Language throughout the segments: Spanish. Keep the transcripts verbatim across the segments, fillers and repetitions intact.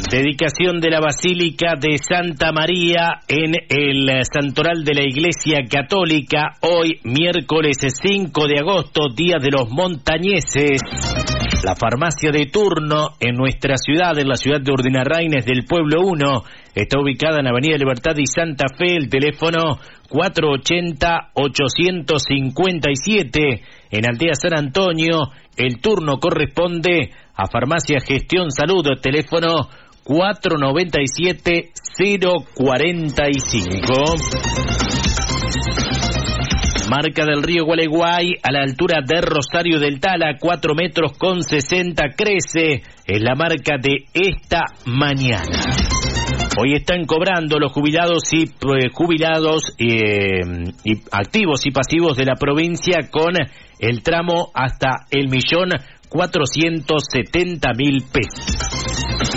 Dedicación de la Basílica de Santa María en el Santoral de la Iglesia Católica, hoy miércoles cinco de agosto, Día de los Montañeses. La farmacia de turno en nuestra ciudad, en la ciudad de Urdinarraines del Pueblo uno, está ubicada en Avenida Libertad y Santa Fe, el teléfono cuatro ochenta, ochocientos cincuenta y siete. En Aldea San Antonio, el turno corresponde a Farmacia Gestión Salud, teléfono cuatro noventa y siete, cero cuarenta y cinco. Marca del Río Gualeguay, a la altura de Rosario del Tala, cuatro metros con sesenta, crece. Es la marca de esta mañana. Hoy están cobrando los jubilados y eh, jubilados eh, y activos y pasivos de la provincia con el tramo hasta el millón cuatrocientos setenta mil pesos.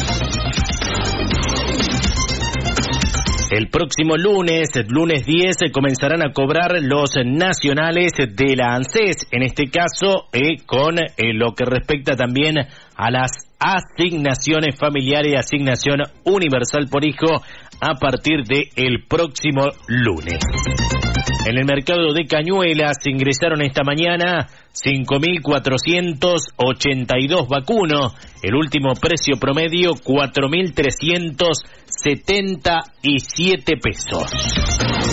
El próximo lunes, lunes diez, comenzarán a cobrar los nacionales de la ANSES, en este caso eh, con eh, lo que respecta también a las asignaciones familiares y asignación universal por hijo a partir del próximo lunes. En el mercado de Cañuelas ingresaron esta mañana cinco mil cuatrocientos ochenta y dos vacunos, el último precio promedio cuatro mil trescientos setenta y siete pesos.